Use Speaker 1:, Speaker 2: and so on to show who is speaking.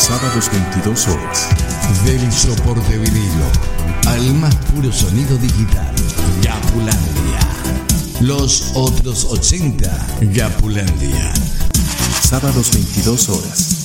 Speaker 1: Sábados 22 horas.
Speaker 2: Del soporte vinilo al más puro sonido digital. Yapulandia. Los otros 80. Yapulandia.
Speaker 1: Sábados 22 horas.